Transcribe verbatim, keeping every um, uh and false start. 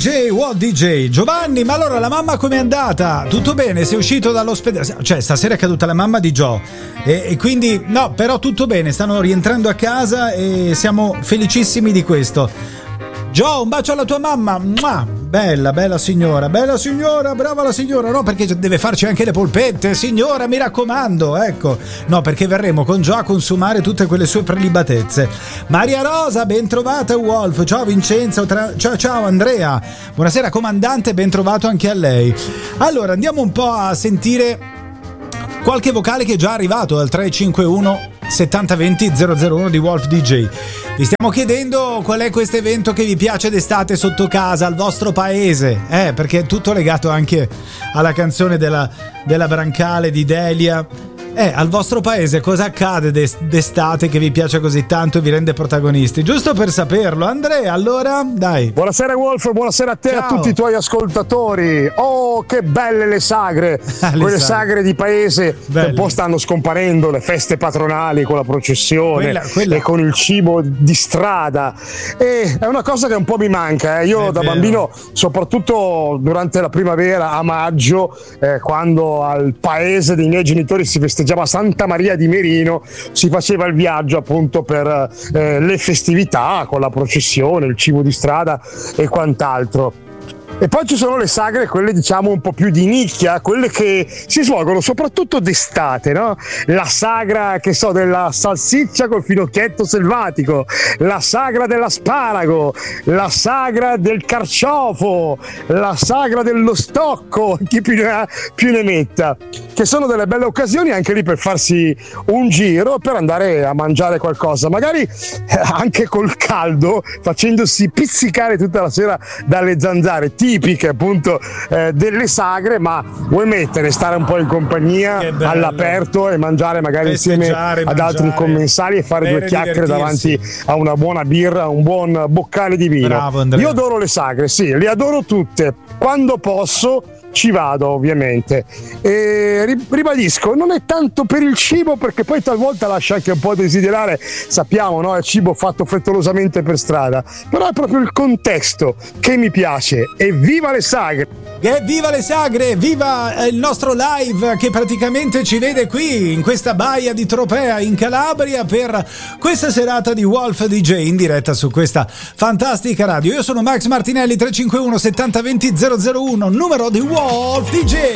J, Wolf D J. Giovanni, ma allora la mamma com'è andata? Tutto bene? Sei uscito dall'ospedale? Cioè, stasera è caduta la mamma di Joe e, e quindi, no, però tutto bene, stanno rientrando a casa e siamo felicissimi di questo. Joe, un bacio alla tua mamma. Mua! Bella, bella signora, bella signora, brava la signora. No, perché deve farci anche le polpette, signora, mi raccomando, ecco. No, perché verremo con Joe a consumare tutte quelle sue prelibatezze. Maria Rosa, ben trovata Wolf. Ciao Vincenzo, tra... ciao ciao Andrea. Buonasera comandante, ben trovato anche a lei. Allora, andiamo un po' a sentire qualche vocale che è già arrivato al tre cinque uno settanta venti zero zero uno di Wolf D J. Vi stiamo chiedendo qual è questo evento che vi piace d'estate sotto casa, al vostro paese, eh, perché è tutto legato anche alla canzone della, della Brancale di Delia. Eh, al vostro paese cosa accade d'estate che vi piace così tanto e vi rende protagonisti? Giusto per saperlo. Andrea, allora, dai. Buonasera Wolf, buonasera a te e a tutti i tuoi ascoltatori. Oh, che belle le sagre, le quelle sagre. sagre di paese Belle. che un po' stanno scomparendo, le feste patronali con la processione Quella- quella- e con il cibo di strada. E è una cosa che un po' mi manca. Eh. Io È da vero. bambino, soprattutto durante la primavera, a maggio, eh, quando al paese dei miei genitori si festeggiava Santa Maria di Merino, si faceva il viaggio appunto per eh, le festività con la processione, il cibo di strada e quant'altro. E poi ci sono le sagre, quelle diciamo un po' più di nicchia, quelle che si svolgono soprattutto d'estate, no? La sagra, che so, della salsiccia col finocchietto selvatico, la sagra dell'asparago, la sagra del carciofo, la sagra dello stocco, chi più ne ha più ne metta, che sono delle belle occasioni anche lì per farsi un giro, per andare a mangiare qualcosa, magari eh, anche col caldo, facendosi pizzicare tutta la sera dalle zanzare tipiche appunto eh, delle sagre, ma vuoi mettere, stare un po' in compagnia Che bello. all'aperto e mangiare magari insieme Festeggiare, ad mangiare, altri commensali e fare bere, due chiacchiere divertirsi. davanti a una buona birra, un buon boccale di vino. Bravo, Andrea. Io adoro le sagre, sì, le adoro tutte, quando posso ci vado ovviamente e ri- ribadisco, non è tanto per il cibo, perché poi talvolta lascia anche un po' a desiderare, sappiamo, no? Il cibo fatto frettolosamente per strada, però è proprio il contesto che mi piace. E viva le sagre! E viva le sagre, viva il nostro live che praticamente ci vede qui in questa baia di Tropea in Calabria per questa serata di Wolf D J in diretta su questa fantastica radio. Io sono Max Martinelli, tre cinque uno settanta venti zero zero uno, numero di Wolf D J.